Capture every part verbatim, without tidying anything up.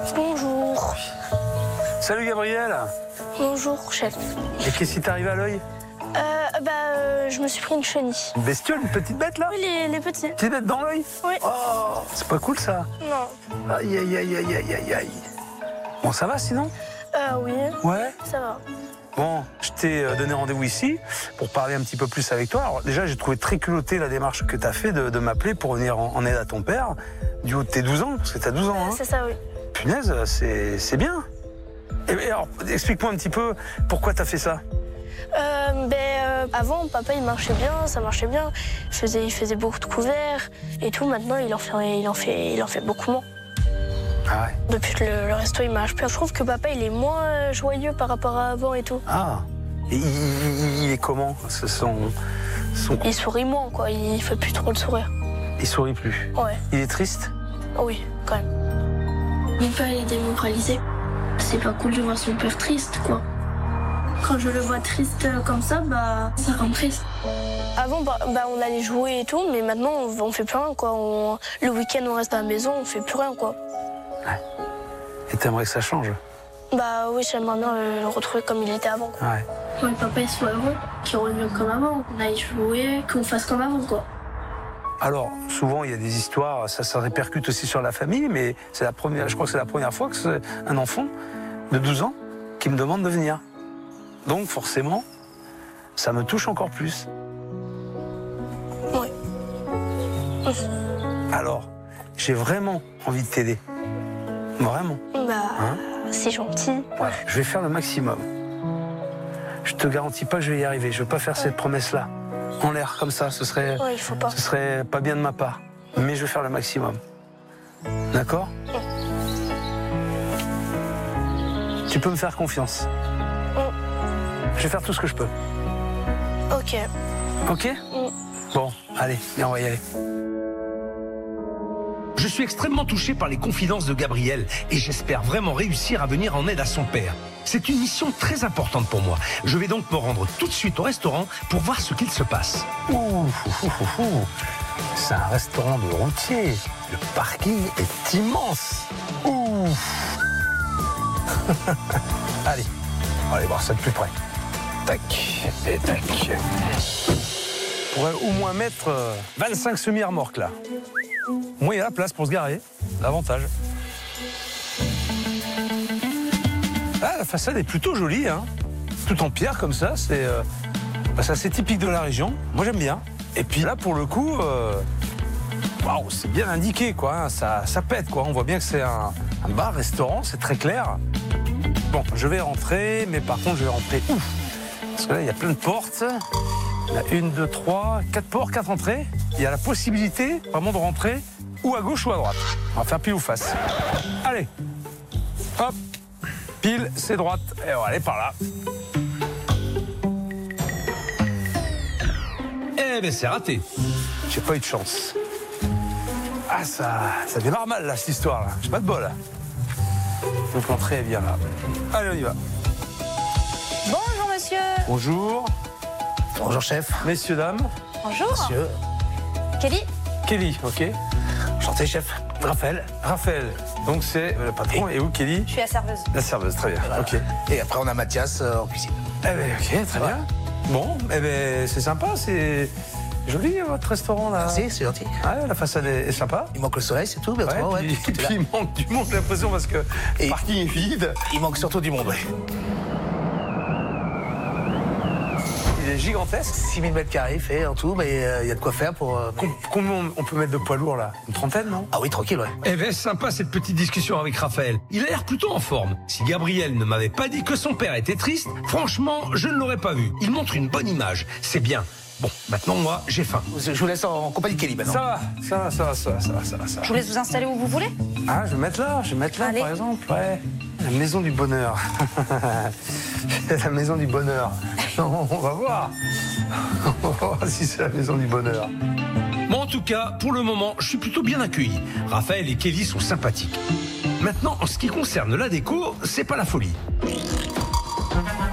Bonjour. Salut Gabriel. Bonjour, chef. Et qu'est-ce qui t'est arrivé à l'œil? Euh, bah, euh, je me suis pris une chenille. Une bestiole, une petite bête là? Oui, les, les petits. Petite bête dans l'œil? Oui. Oh, c'est pas cool ça? Non. Aïe aïe aïe aïe aïe aïe aïe. Bon, ça va sinon? Euh, oui. Ouais. Ça va. Bon, je t'ai donné rendez-vous ici pour parler un petit peu plus avec toi. Alors déjà, j'ai trouvé très culotté la démarche que tu as fait de, de m'appeler pour venir en, en aide à ton père du haut de tes douze ans, parce que tu as douze ans. Hein. C'est ça, oui. Punaise, c'est bien. Et, et alors, explique-moi un petit peu pourquoi tu as fait ça. Euh, ben, euh, avant, papa, il marchait bien, ça marchait bien. Il faisait, il faisait beaucoup de couverts et tout. Maintenant, il en fait, il en fait, il en fait beaucoup moins. Ah ouais. Depuis que le, le resto, il marche plus. Je trouve que papa, il est moins joyeux par rapport à avant et tout. Ah. Et il, il, il est comment ce son, son... Il sourit moins, quoi. Il fait plus trop le sourire. Il sourit plus. Ouais. Il est triste? Oui, quand même. Mon père, il est démoralisé. C'est pas cool de voir son père triste, quoi. Quand je le vois triste comme ça, bah, ça rend triste. Avant, bah, bah, on allait jouer et tout, mais maintenant, on, on fait plus rien, quoi. On, le week-end, on reste à la maison, on fait plus rien, quoi. Ouais. Et t'aimerais que ça change? Bah oui, j'aimerais bien le, le retrouver comme il était avant, quoi. Ouais. Ouais, papa, il soit heureux, qu'il revienne comme avant, qu'on aille jouer, qu'on fasse comme avant, quoi. Alors, souvent, il y a des histoires, ça, ça répercute aussi sur la famille, mais c'est la première, je crois que c'est la première fois que c'est un enfant de douze ans qui me demande de venir. Donc, forcément, ça me touche encore plus. Oui. Alors, j'ai vraiment envie de t'aider. Vraiment. Bah, Hein? c'est gentil. Ouais, je vais faire le maximum. Je te garantis pas que je vais y arriver. Je veux pas faire cette promesse-là en l'air comme ça. Ce serait, Ouais, il faut pas. ce serait pas bien de ma part. Mais je vais faire le maximum. D'accord? Tu peux me faire confiance. Je vais faire tout ce que je peux. Ok. Ok? Bon, allez, viens, on va y aller. Je suis extrêmement touché par les confidences de Gabriel et j'espère vraiment réussir à venir en aide à son père. C'est une mission très importante pour moi. Je vais donc me rendre tout de suite au restaurant pour voir ce qu'il se passe. Ouh, ouh, ouh, ouh, ouh. C'est un restaurant de routier. Le parking est immense. Ouh. Allez, on va aller voir ça de plus près. Tac, et tac. On pourrait au moins mettre euh, vingt-cinq semi-remorques là. Au moins, il y a la place pour se garer. L'avantage. Ah, la façade est plutôt jolie, hein. Tout en pierre comme ça, c'est euh, bah, c'est assez typique de la région. Moi, j'aime bien. Et puis là, pour le coup, euh, waouh, c'est bien indiqué, quoi. Hein. Ça, ça pète, quoi. On voit bien que c'est un, un bar-restaurant, c'est très clair. Bon, je vais rentrer, mais par contre, je vais rentrer où? Parce que là, il y a plein de portes. Il y a une, deux, trois, quatre portes, quatre entrées. Il y a la possibilité vraiment de rentrer ou à gauche ou à droite. On va faire pile ou face. Allez, hop, pile, c'est droite. Et on va aller par là. Eh ben c'est raté. J'ai pas eu de chance. Ah, ça, ça démarre mal, là, cette histoire, là. J'ai pas de bol, là. Donc l'entrée est bien là. Allez, on y va. Bonjour monsieur. Bonjour. Bonjour chef. Messieurs, dames. Bonjour. Monsieur. Kelly. Kelly, ok. Enchanté chef. Raphaël. Raphaël. Donc c'est le patron. Et, où, Kelly? Je suis la serveuse. La serveuse, très bien. Voilà. Ok. Et après on a Mathias euh, en cuisine. Eh ben, ok, très bien. Bon, eh ben, c'est sympa, c'est joli votre restaurant là. Merci, c'est gentil. Ouais, la façade est, est sympa. Il manque le soleil, c'est tout, mais Ouais, autrement, ouais, puis, tout est là. puis il manque du monde, j'ai l'impression, parce que Et- le parking est vide. Il manque surtout du monde, ouais. Il est gigantesque. six mille mètres carrés fait en tout, mais euh, il y a de quoi faire pour... euh, Com- Combien on- on peut mettre de poids lourd là? Une trentaine, non? Ah oui, tranquille, ouais. Eh ben sympa cette petite discussion avec Raphaël. Il a l'air plutôt en forme. Si Gabriel ne m'avait pas dit que son père était triste, franchement, je ne l'aurais pas vu. Il montre une bonne image. C'est bien. Bon, maintenant moi, j'ai faim. Je vous laisse en compagnie de Kelly maintenant. Ça va, ça va, ça va, ça va, ça va, ça va, ça va. Je vous laisse vous installer où vous voulez. Ah, je vais mettre là, je vais mettre là, Allez. par exemple, ouais. La maison du bonheur. La maison du bonheur. On va voir. On va voir si c'est la maison du bonheur. Bon, en tout cas, pour le moment, je suis plutôt bien accueilli. Raphaël et Kelly sont sympathiques. Maintenant, en ce qui concerne la déco, c'est pas la folie.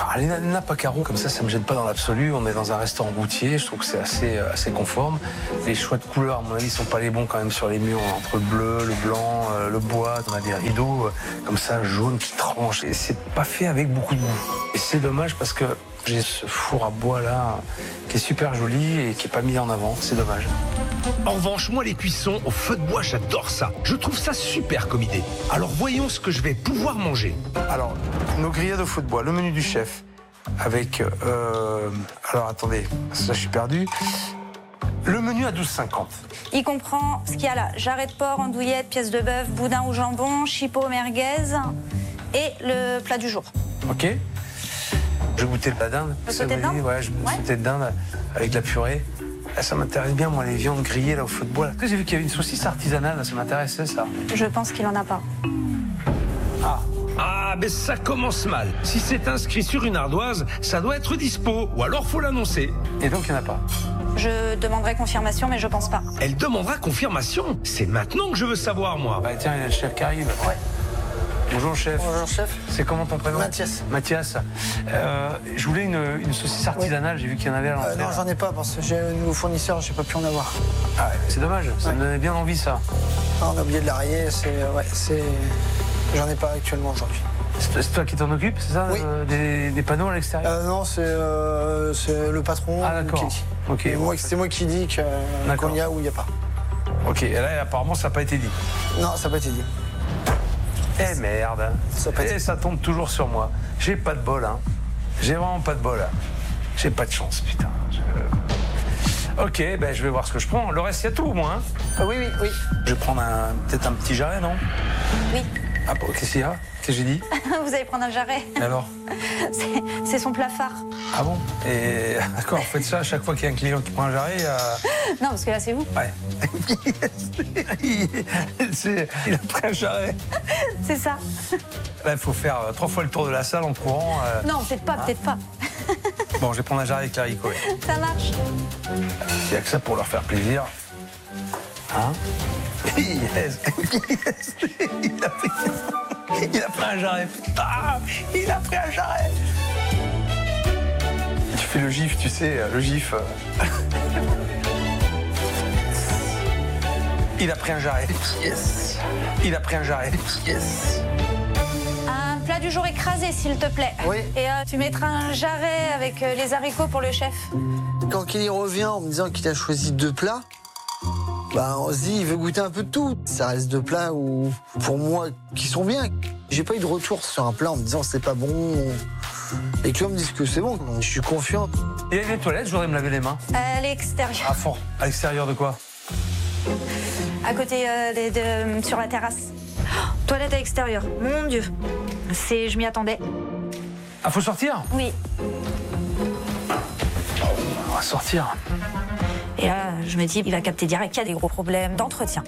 Alors, les nappes à carreaux, comme ça, ça me gêne pas dans l'absolu. On est dans un restaurant routier, je trouve que c'est assez, assez conforme. Les choix de couleurs, à mon avis, sont pas les bons quand même sur les murs, entre le bleu, le blanc, euh, le bois. On a des rideaux euh, comme ça, jaunes, qui tranchent. Et c'est pas fait avec beaucoup de goût. Et c'est dommage parce que j'ai ce four à bois là, qui est super joli et qui est pas mis en avant. C'est dommage. En revanche, moi, les cuissons au feu de bois, j'adore ça. Je trouve ça super comme idée. Alors voyons ce que je vais pouvoir manger. Alors, nos grillades au feu de bois, le menu du chef, avec... Euh, alors, attendez, ça, je suis perdu. Le menu à douze cinquante. Il comprend ce qu'il y a là. Jarret de porc, andouillette, pièce de bœuf, boudin au jambon, chipot merguez et le plat du jour. Ok. Je vais goûter la dinde. Le Ça sauté de vous dit, dinde ouais, je Ouais. sauté de dinde avec la purée. Ah, ça m'intéresse bien, moi, les viandes grillées là au feu de bois. Après, j'ai vu qu'il y avait une saucisse artisanale, là, ça m'intéressait, ça. Je pense qu'il en a pas. Ah, Ah, mais ça commence mal. Si c'est inscrit sur une ardoise, ça doit être dispo. Ou alors faut l'annoncer. et donc il n'y en a pas. Je demanderai confirmation, mais je pense pas. Elle demandera confirmation. C'est maintenant que je veux savoir, moi. Bah tiens, il y a le chef qui arrive. Ouais. Bonjour, chef. Bonjour chef. C'est comment ton prénom? Mathias. Mathias. Euh, je voulais une, une saucisse artisanale, j'ai vu qu'il y en avait à Euh, l'entrée. non, là. j'en ai pas parce que j'ai un nouveau fournisseur, j'ai pas pu en avoir. Ah ouais, c'est dommage, ça Ouais. me donnait bien envie, ça. Ah, on a oublié de la rayer, c'est. Ouais, c'est. J'en ai pas actuellement aujourd'hui. C'est c'est toi qui t'en occupes, c'est ça? Oui. euh, des, des panneaux à l'extérieur? Euh, non, c'est euh, c'est le patron Ah, d'accord. qui dit. Ok. Et moi, c'est moi qui dis que, D'accord. qu'on y a ou il n'y a pas. Ok, et là, apparemment, ça n'a pas été dit. Non, ça n'a pas été dit. Eh merde. Ça peut Et être- ça tombe toujours sur moi. J'ai pas de bol, hein. J'ai vraiment pas de bol, hein. J'ai pas de chance, putain. Je- Ok, ben je vais voir ce que je prends. Le reste, il y a tout, au moins. hein. Ah, oui, oui, oui. Je vais prendre un- peut-être un petit jarret, non? Oui. Ah, bon, qu'est-ce qu'il y a? Qu'est-ce que j'ai dit? Vous allez prendre un jarret. Et alors? C'est- C'est son plat phare. Ah bon? Et d'accord, vous faites ça à chaque fois qu'il y a un client qui prend un jarret. euh, Non, parce que là, c'est vous. Ouais. C'est- Il a pris un jarret. C'est ça. Là, il faut faire euh, trois fois le tour de la salle en courant. euh. Non, peut-être pas, peut-être pas. Bon, je vais prendre un jarret avec la Rico. ouais. Ça marche. Il n'y a que ça pour leur faire plaisir. Hein? Yes. Yes. Il a pris... Il a pris un jarret. Putain, il a pris un jarret. Tu fais le gif, tu sais, le gif. Il a pris un jarret. Yes. Il a pris un jarret. Yes. Un plat du jour écrasé, s'il te plaît. Oui. Et euh, tu mettras un jarret avec euh, les haricots pour le chef. Quand Kelly revient en me disant qu'il a choisi deux plats, bah on se dit il veut goûter un peu de tout. Ça reste deux plats où, pour moi, qui sont bien. J'ai pas eu de retour sur un plat en me disant c'est pas bon. Et les clients me disent que c'est bon. Donc je suis confiant. Il y a les toilettes, je voudrais me laver les mains. À l'extérieur. À fond. À l'extérieur de quoi? À côté euh, des- de, sur la terrasse. Oh, toilette à l'extérieur. Mon Dieu. C'est, je m'y attendais. Ah, faut sortir? Oui. On va sortir. Et là, je me dis, il va capter direct qu'il y a des gros problèmes d'entretien.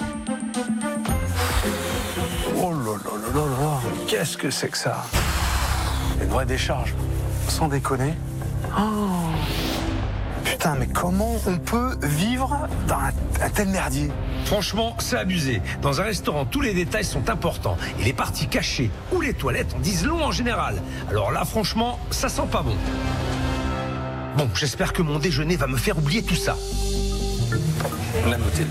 Oh là là là là là. Qu'est-ce que c'est que ça? Une vraie décharge. Sans déconner. Oh. Putain, mais comment on peut vivre dans un, un tel merdier? Franchement, c'est abusé. Dans un restaurant, tous les détails sont importants. Et les parties cachées ou les toilettes en disent long en général. Alors là, franchement, ça sent pas bon. Bon, j'espère que mon déjeuner va me faire oublier tout ça. On l'a noté.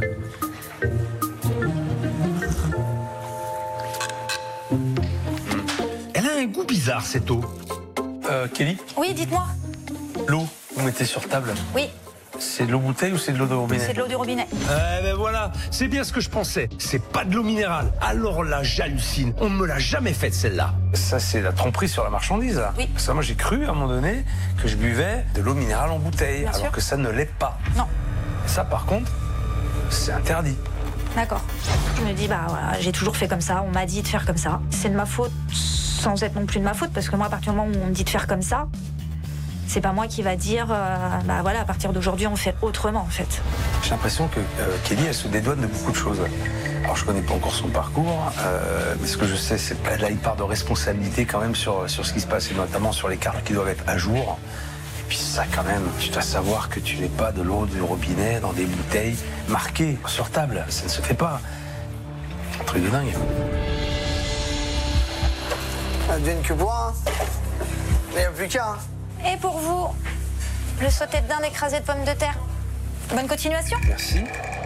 Elle a un goût bizarre, cette eau. Euh, Kelly, Oui, dites-moi. l'eau, vous mettez sur table. Oui, C'est de l'eau bouteille ou c'est de l'eau de robinet? c'est de l'eau du robinet. Eh ben voilà, c'est bien ce que je pensais. C'est pas de l'eau minérale. Alors là, j'hallucine. On ne me l'a jamais faite, celle-là. Ça, c'est la tromperie sur la marchandise. Là. Oui. Ça, moi, j'ai cru à un moment donné que je buvais de l'eau minérale en bouteille, Bien alors sûr. que ça ne l'est pas. Non, Ça, par contre, c'est interdit. d'accord. Je me dis, bah voilà, j'ai toujours fait comme ça. On m'a dit de faire comme ça. C'est de ma faute, sans être non plus de ma faute, parce que moi, à partir du moment où on me dit de faire comme ça, c'est pas moi qui va dire, euh, bah voilà, à partir d'aujourd'hui, on fait autrement, en fait. J'ai l'impression que euh, Kelly, elle se dédouane de beaucoup de choses. Alors, je connais pas encore son parcours, euh, mais ce que je sais, c'est qu'elle a une part de responsabilité quand même sur, sur ce qui se passe, et notamment sur les cartes qui doivent être à jour. Et puis ça, quand même, tu dois savoir que tu n'es pas de l'eau du robinet dans des bouteilles marquées sur table. Ça ne se fait pas. Un truc de dingue. Advienne que boire. Hein. Il n'y a plus qu'à. Hein. Et pour vous, le sauté de dinde écrasé de pommes de terre. Bonne continuation. Merci.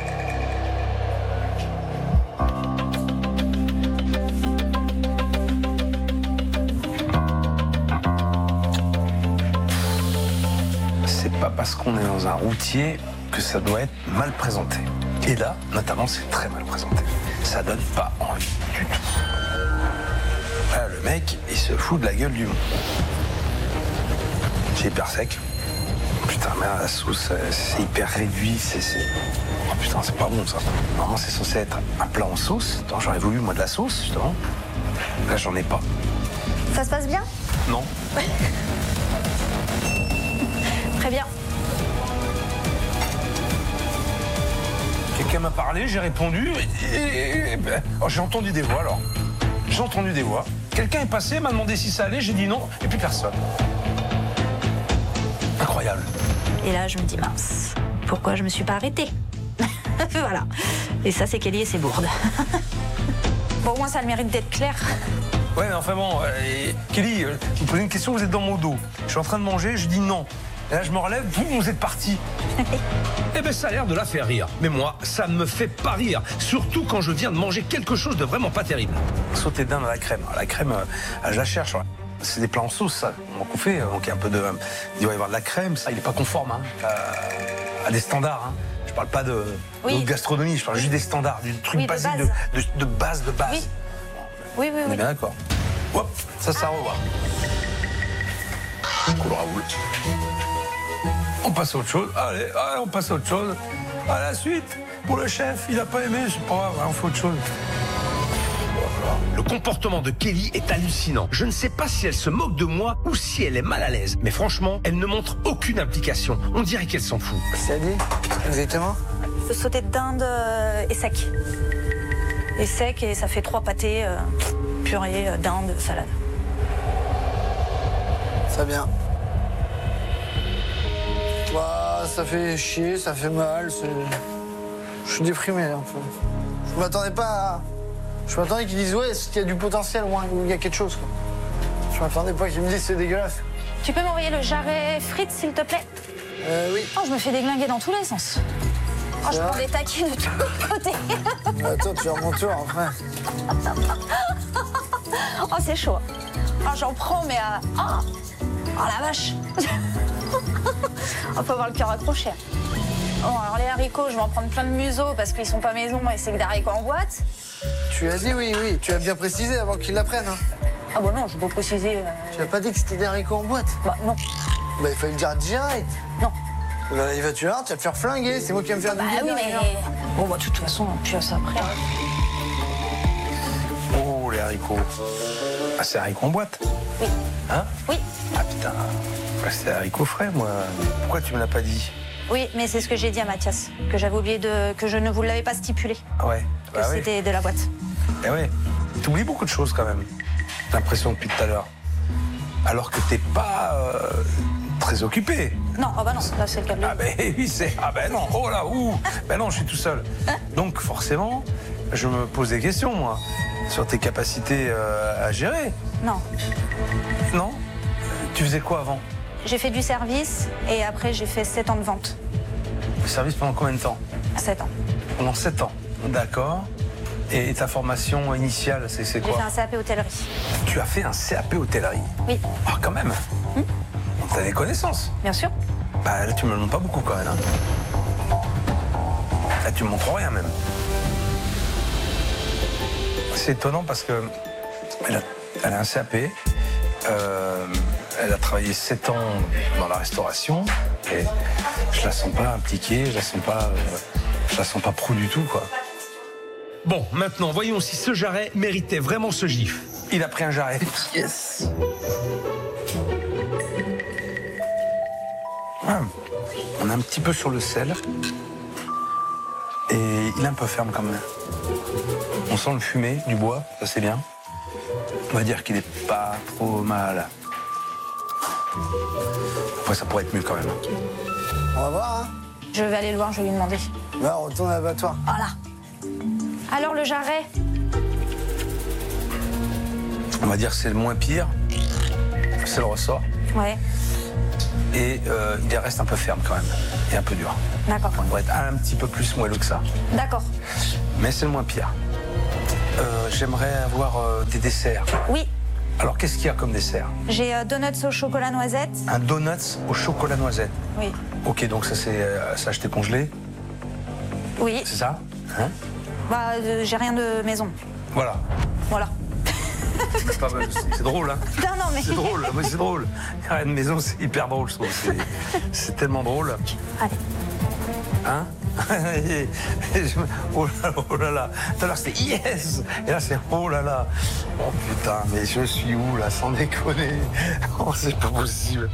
C'est pas parce qu'on est dans un routier que ça doit être mal présenté. Et là, notamment, c'est très mal présenté. Ça donne pas envie du tout. Là, le mec, il se fout de la gueule du monde. C'est hyper sec. Putain, mais la sauce, c'est hyper réduit. C'est, c'est... Oh putain, c'est pas bon ça. Normalement, c'est censé être un plat en sauce. Attends, j'aurais voulu, moi, de la sauce, justement. Là, j'en ai pas. Ça se passe bien? Non. Très bien. Quelqu'un m'a parlé, j'ai répondu. Et, et, et ben, oh, j'ai entendu des voix, alors. J'ai entendu des voix. Quelqu'un est passé, m'a demandé si ça allait, j'ai dit non, et puis personne. Incroyable. Et là, je me dis, mince, pourquoi je me suis pas arrêtée? Voilà. Et ça, c'est Kelly et ses bourdes. Bon, au moins, ça a le mérite d'être clair. Ouais, mais enfin bon, euh, et Kelly, euh, vous me posez une question, vous êtes dans mon dos. Je suis en train de manger, je dis non. Et là, je me relève, vous, vous êtes parti. Eh ben, ça a l'air de la faire rire. Mais moi, ça ne me fait pas rire. Surtout quand je viens de manger quelque chose de vraiment pas terrible. Sauté de dinde à la crème. Alors, la crème, euh, je la cherche. Ouais. C'est des plats en sauce, ça. On m'a fait, donc il y a un peu de... Euh, il doit y avoir de la crème, ça. Il n'est pas conforme hein, à, à des standards. Hein. Je parle pas de, oui. de gastronomie, je parle juste des standards, du truc oui, basique, de de base, de, de, de base, de base. Oui, oui, oui. On oui. est bien d'accord. Hop, ça, ça revoit. Cool Raoul. On passe à autre chose. Allez, allez, on passe à autre chose. À la suite, pour le chef, il a pas aimé, c'est pas grave, on fait autre chose. Le comportement de Kelly est hallucinant. Je ne sais pas si elle se moque de moi ou si elle est mal à l'aise. Mais franchement, elle ne montre aucune implication. On dirait qu'elle s'en fout. C'est dit exactement. Le sauté de dinde euh, est sec. Est sec et ça fait trois pâtés, euh, purée, euh, dinde, salade. Ça bien. Bah, ça fait chier, ça fait mal. C'est... Je suis déprimé là, un peu. Je m'attendais pas à... Je m'attendais qu'ils disent ouais, est-ce qu'il y a du potentiel ou il y a quelque chose quoi. Je m'attendais pas qu'ils me disent c'est dégueulasse. Tu peux m'envoyer le jarret frites s'il te plaît? Euh oui. Oh, je me fais déglinguer dans tous les sens. Oh, je prends des taquets de tous côtés. Attends, tu as mon tour après. Oh, c'est chaud. Oh, j'en prends, mais à... Oh, oh la vache. On peut avoir le cœur accroché. Bon, alors les haricots, je vais en prendre plein de museaux parce qu'ils sont pas maison et c'est que des haricots en boîte. Tu as dit oui, oui. Tu as bien précisé avant qu'ils l'apprennent. Hein. Ah bon, non, je peux préciser. Euh... Tu n'as pas dit que c'était des haricots en boîte? Bah, non. Bah, il fallait le dire direct. Non. Bah, il va tu vas, tu vas te faire flinguer. C'est moi qui vais me faire Bah du oui, mais... Bon, bah, de toute façon, on pue à ça après. Oh, les haricots. Ah, c'est haricots en boîte? Oui. Hein? Oui. Ah, putain. Bah, c'est haricots frais, moi. Pourquoi tu me l'as pas dit? Oui, mais c'est ce que j'ai dit à Mathias, que j'avais oublié de... que je ne vous l'avais pas stipulé. Ouais. Que Bah, c'était oui. de la boîte. Eh ouais. T'oublies beaucoup de choses, quand même. J'ai l'impression depuis tout à l'heure. Alors que t'es pas euh, très occupé. Non, ah bah non, là c'est le cas de Ah ben oui, c'est... Ah ben non, oh là, ouh. Ben non, je suis tout seul. Donc forcément, je me pose des questions, moi, sur tes capacités euh, à gérer. Non. Non? Tu faisais quoi avant? J'ai fait du service et après j'ai fait sept ans de vente. Le service pendant combien de temps? sept ans. Pendant sept ans. D'accord. Et ta formation initiale, c'est, c'est J'ai quoi? fait un C A P hôtellerie. Tu as fait un C A P hôtellerie? Oui. Ah, quand même. Hum T'as des connaissances? Bien sûr. Bah là, tu me le montres pas beaucoup quand même. Hein. Là, tu me montres rien même. C'est étonnant parce que elle a, elle a un C A P. Euh, elle a travaillé sept ans dans la restauration et je la sens pas impliquée, je la sens pas, euh, je la sens pas pro du tout quoi. Bon, maintenant, voyons si ce jarret méritait vraiment ce gif. Il a pris un jarret. Yes. Ah, on est un petit peu sur le sel et il est un peu ferme quand même. On sent le fumet du bois, ça c'est bien. On va dire qu'il est pas trop mal. Après, ça pourrait être mieux quand même. On va voir, hein. Je vais aller le voir, je vais lui demander. Là, on retourne à l'abattoir. Voilà. Alors le jarret? On va dire que c'est le moins pire. C'est le ressort. Ouais. Et euh, il reste un peu ferme quand même. Et un peu dur. D'accord. On devrait être un petit peu plus moelleux que ça. D'accord. Mais c'est le moins pire. Euh, J'aimerais avoir euh, des desserts. Oui. Alors, qu'est-ce qu'il y a comme dessert? J'ai euh, donuts au chocolat noisette. Un donuts au chocolat noisette. Oui. Ok, donc ça, c'est euh, ça acheté congelé. Oui. C'est ça, hein? Bah, euh, j'ai rien de maison. Voilà. Voilà. C'est pas mal, c'est drôle, hein? Non, non, mais... C'est drôle, mais c'est drôle. Rien de maison, c'est hyper drôle, je trouve. C'est tellement drôle. Allez. Hein? Et, et je me... Oh là là, oh là là. Tout à l'heure, c'était yes! Et là, c'est oh là là. Oh putain, mais je suis où, là, sans déconner? Oh, c'est pas possible.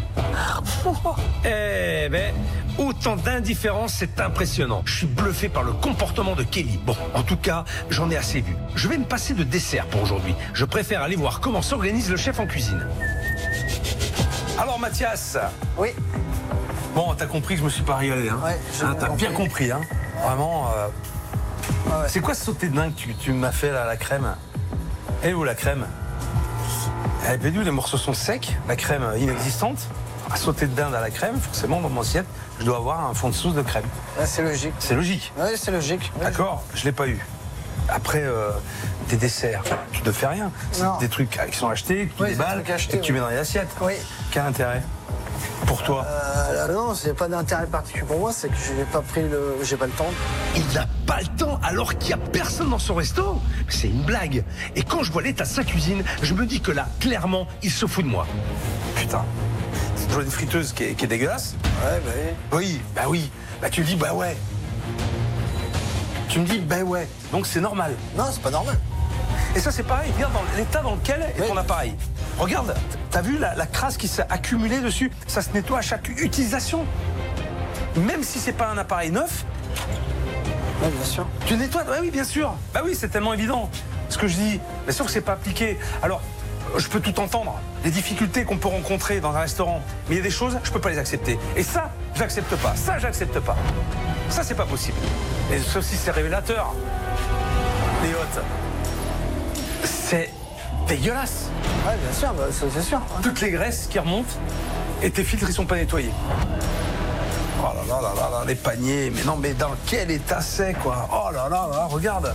Eh ben, autant d'indifférence, c'est impressionnant. Je suis bluffé par le comportement de Kelly. Bon, en tout cas, j'en ai assez vu. Je vais me passer de dessert pour aujourd'hui. Je préfère aller voir comment s'organise le chef en cuisine. Alors, Mathias. Oui. Bon, t'as compris que je me suis pas régalé, hein? Ouais, j'ai Hein, bien t'as bien compris. compris, hein? Vraiment. Euh... Ah ouais. C'est quoi ce sauté de dingue que tu, tu m'as fait, là, la crème? Elle est où, la crème? Elle est pédue, les morceaux sont secs, la crème inexistante. À sauter de dinde à la crème, forcément, dans mon assiette, je dois avoir un fond de sauce de crème. Ouais, c'est logique. C'est logique. Oui, c'est logique. Oui. D'accord? Je l'ai pas eu. Après, euh, des desserts, tu ne fais rien. C'est Non. des trucs qui sont achetés, que tu Oui, c'est des déballes trucs achetés, et que tu oui. mets dans les assiettes. Oui. Quel intérêt? Pour toi? Euh, là, non, c'est pas d'intérêt particulier pour moi, c'est que je n'ai pas pris le. J'ai pas le temps. Il n'a pas le temps alors qu'il n'y a personne dans son resto? C'est une blague. Et quand je vois l'état de sa cuisine, je me dis que là, clairement, il se fout de moi. Putain. Je vois une friteuse qui est, qui est dégueulasse. Ouais, bah oui. Oui, bah oui. Bah tu me dis, bah ouais. Tu me dis, bah ouais. Donc c'est normal. Non, c'est pas normal. Et ça, c'est pareil. Regarde dans l'état dans lequel est Oui. ton appareil. Regarde, t'as vu la, la crasse qui s'est accumulée dessus? Ça se nettoie à chaque utilisation. Même si c'est pas un appareil neuf, Oui, bien sûr. tu nettoies. Bah oui, bien sûr. Bah oui, c'est tellement évident. Ce que je dis, bien sûr que c'est pas appliqué. Alors, je peux tout entendre. Les difficultés qu'on peut rencontrer dans un restaurant. Mais il y a des choses, je peux pas les accepter. Et ça, j'accepte pas. Ça, j'accepte pas. Ça, c'est pas possible. Et sauf si c'est révélateur. Les hôtes. C'est dégueulasse. Ouais, bien sûr, bah, c'est c'est sûr. Toutes les graisses qui remontent et tes filtres, ils sont pas nettoyés. Oh là là là là là, les paniers. Mais non, mais dans quel état c'est, quoi? Oh là là là, regarde.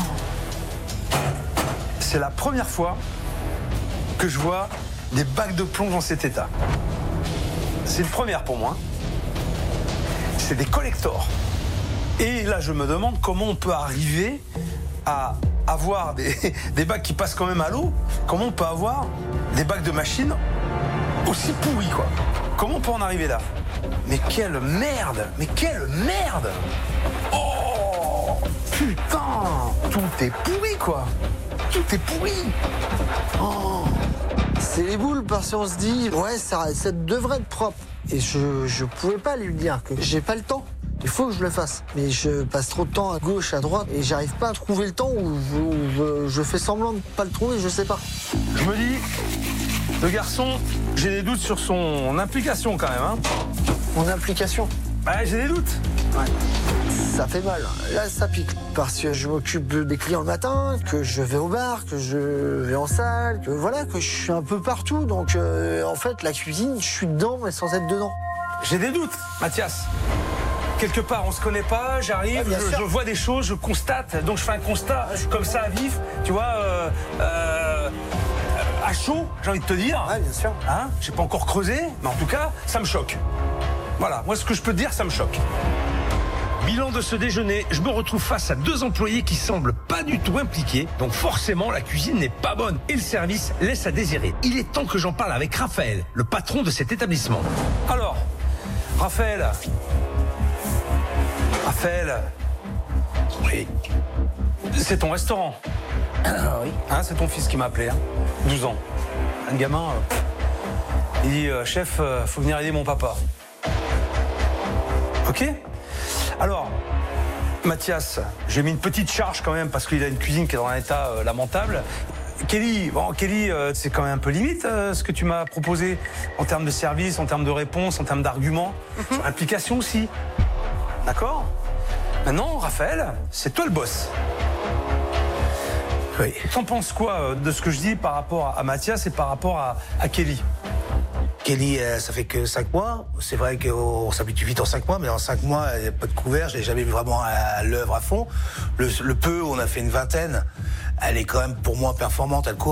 C'est la première fois que je vois des bacs de plomb dans cet état. C'est une première pour moi. C'est des collectors. Et là, je me demande comment on peut arriver à avoir des, des bacs qui passent quand même à l'eau. Comment on peut avoir des bacs de machines aussi pourris, quoi? Comment on peut en arriver là? Mais quelle merde! Mais quelle merde! Oh! Putain! Tout est pourri, quoi! Tout est pourri! Oh! C'est les boules parce qu'on se dit, ouais, ça, ça devrait être propre. Et je, je pouvais pas lui dire que j'ai pas le temps. Il faut que je le fasse. Mais je passe trop de temps à gauche, à droite, et j'arrive pas à trouver le temps où je, où je- je fais semblant de pas le trouver, je sais pas. Je me dis, le garçon, j'ai des doutes sur son implication quand même, hein? Mon implication, Bah, j'ai des doutes. ouais, ça fait mal. Là, ça pique. Parce que je m'occupe des clients le matin, que je vais au bar, que je vais en salle, que voilà, que je suis un peu partout. Donc, euh, en fait, la cuisine, je suis dedans, mais sans être dedans. J'ai des doutes, Mathias. Quelque part, on se connaît pas, j'arrive, Ouais, bien je, sûr. je vois des choses, je constate, donc je fais un constat comme ça à vif, tu vois, euh, euh, à chaud, j'ai envie de te dire. Ouais, bien sûr. Hein, j'ai pas encore creusé, mais en tout cas, ça me choque. Voilà, moi ce que je peux te dire, ça me choque. Bilan de ce déjeuner, je me retrouve face à deux employés qui semblent pas du tout impliqués, donc forcément la cuisine n'est pas bonne et le service laisse à désirer. Il est temps que j'en parle avec Raphaël, le patron de cet établissement. Alors, Raphaël. Raphaël. Oui. C'est ton restaurant. oui. Hein, c'est ton fils qui m'a appelé, hein. douze ans. Un gamin, euh, il dit, euh, chef, euh, faut venir aider mon papa. Ok? Alors, Mathias, j'ai mis une petite charge quand même parce qu'il a une cuisine qui est dans un état euh, lamentable. Kelly, bon, Kelly, euh, c'est quand même un peu limite euh, ce que tu m'as proposé en termes de service, en termes de réponse, en termes d'arguments, sur implication aussi. D'accord? Maintenant, Raphaël, c'est toi le boss. Oui. T'en penses quoi euh, de ce que je dis par rapport à, à Mathias et par rapport à, à Kelly? Kelly, euh, ça fait que cinq mois. C'est vrai qu'on s'habitue vite en cinq mois, mais en cinq mois, il n'y a pas de couvert. Je l'ai jamais vu vraiment à, à l'œuvre à fond. Le, le peu, on a fait une vingtaine. Elle est quand même, pour moi, performante. Elle court.